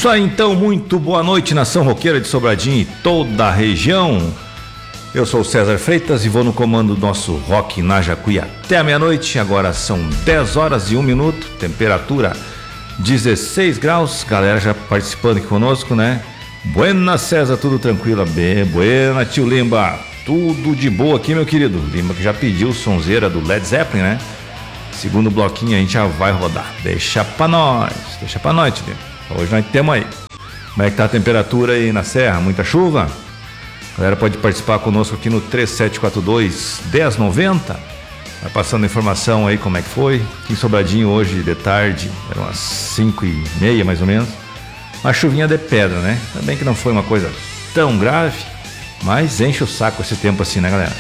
Isso aí, então, muito boa noite, nação roqueira de Sobradinho e toda a região. Eu sou o César Freitas e vou no comando do nosso Rock na Jacuí até a meia-noite. Agora são 10 horas e 1 minuto, temperatura 16 graus. Galera já participando aqui conosco, né? Buena, César, tudo tranquilo? Bem, buena, tio Limba, tudo de boa aqui, meu querido. Limba que já pediu sonzeira do Led Zeppelin, né? Segundo bloquinho a gente já vai rodar. Deixa pra nós, tio Limba. Hoje nós temos aí. Como é que tá a temperatura aí na Serra? Muita chuva? A galera pode participar conosco aqui no 3742-1090. Vai passando informação aí como é que foi. Aqui em Sobradinho hoje de tarde, eram umas 5h30 mais ou menos. Uma chuvinha de pedra, né? Ainda bem que não foi uma coisa tão grave, mas enche o saco esse tempo assim, né, galera?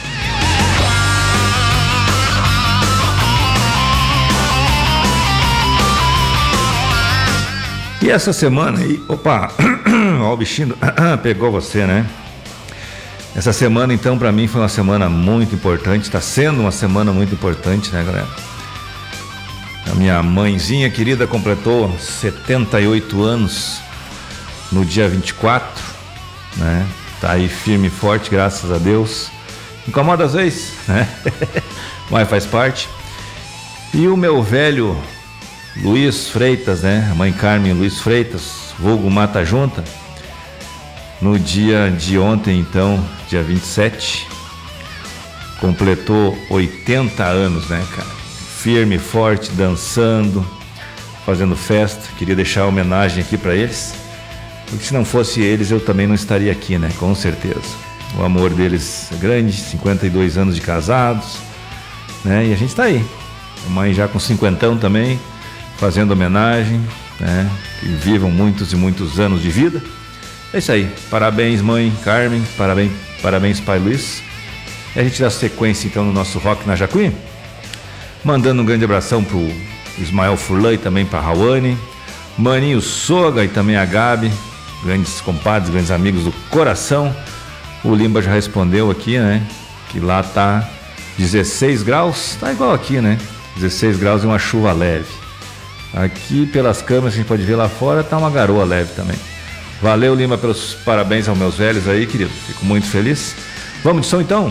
E essa semana aí, opa, ó, o bichinho pegou você, né? Essa semana, então, pra mim foi uma semana muito importante, tá sendo uma semana muito importante, né, galera? A minha mãezinha querida completou 78 anos no dia 24, né? Tá aí firme e forte, graças a Deus. Incomoda às vezes, né? Mas faz parte. E o meu velho Luiz Freitas, né? A mãe Carmen Luiz Freitas, vulgo Mata Junta, no dia de ontem, então, dia 27, completou 80 anos, né, cara? Firme, forte, dançando, fazendo festa. Queria deixar homenagem aqui para eles, porque se não fosse eles, eu também não estaria aqui, né? Com certeza. O amor deles é grande, 52 anos de casados, né? E a gente tá aí. A mãe já com 50 também, fazendo homenagem, né? Que vivam muitos e muitos anos de vida. É isso aí. Parabéns, mãe Carmen. Parabéns, pai Luiz. E a gente dá sequência, então, no nosso Rock na Jacuí. Mandando um grande abração pro Ismael Furlan e também pra Rawane. Maninho Soga e também a Gabi. Grandes compadres, grandes amigos do coração. O Limba já respondeu aqui, né? Que lá tá 16 graus. Tá igual aqui, né? 16 graus e uma chuva leve. Aqui pelas câmeras a gente pode ver lá fora, tá uma garoa leve também. Valeu, Lima, pelos parabéns aos meus velhos aí, querido. Fico muito feliz. Vamos de som então?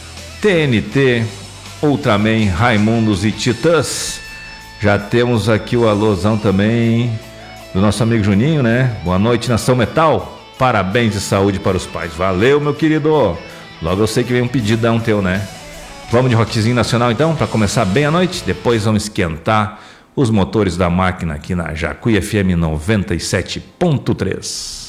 TNT, Ultraman, Raimundos e Titãs. Já temos aqui o alôzão também do nosso amigo Juninho, né? Boa noite, Nação Metal. Parabéns e saúde para os pais. Valeu, meu querido. Logo eu sei que vem um pedidão teu, né? Vamos de rockzinho nacional então, para começar bem a noite. Depois vamos esquentar os motores da máquina aqui na Jacuí FM 97.3.